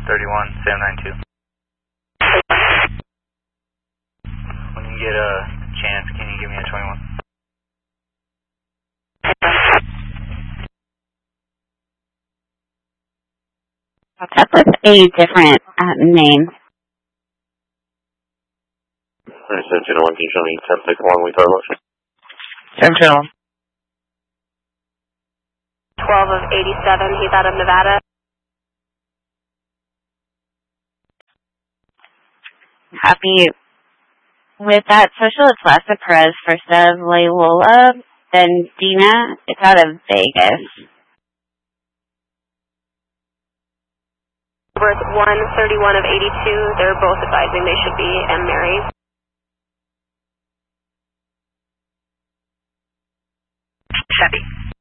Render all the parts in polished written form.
31, Sam 92. When you get a chance, can you give me a 21? That's with a different name. Alright, 701, can you show me 1061 we thought motion? 701. 12 of 87, he's out of Nevada. Happy with that social. It's Lassa Perez, first of Loyola, then Dina. It's out of Vegas. Over 131 of 82, they're both advising they should be M. Mary. Chevy.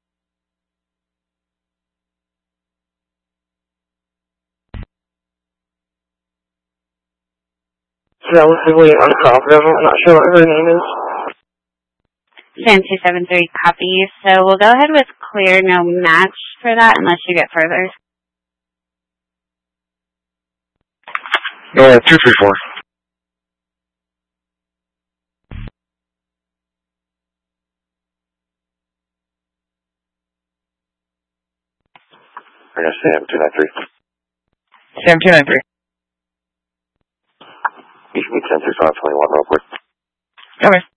Relatively unconfident. I'm not sure what her name is. Sam 273 copy. So we'll go ahead with clear, no match for that unless you get further. 234. I got Sam 293. Sam 293. You should be 103521 real quick. Okay.